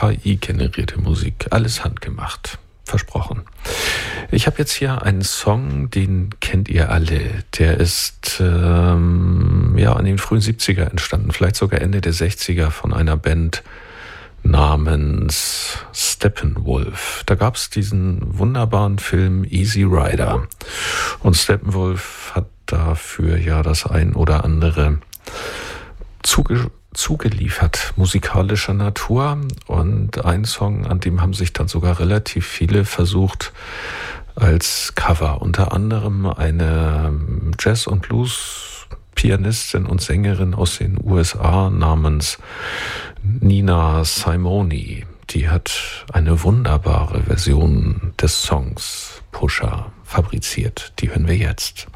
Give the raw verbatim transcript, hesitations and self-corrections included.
K I-generierte Musik. Alles handgemacht. Versprochen. Ich habe jetzt hier einen Song, den kennt ihr alle. Der ist ähm, ja in den frühen siebziger entstanden, vielleicht sogar Ende der sechziger von einer Band namens Steppenwolf. Da gab es diesen wunderbaren Film Easy Rider. Und Steppenwolf hat dafür ja das ein oder andere zuge zugeliefert, musikalischer Natur. Und ein Song, an dem haben sich dann sogar relativ viele versucht als Cover. Unter anderem eine Jazz- und Blues-Pianistin und Sängerin aus den U S A namens Nina Simone. Die hat eine wunderbare Version des Songs Pusher fabriziert. Die hören wir jetzt.